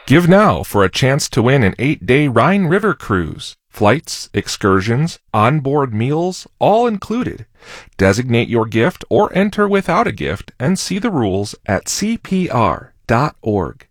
Give now for a chance to win an 8-day Rhine River cruise. Flights, excursions, onboard meals, all included. Designate your gift or enter without a gift and see the rules at cpr.org.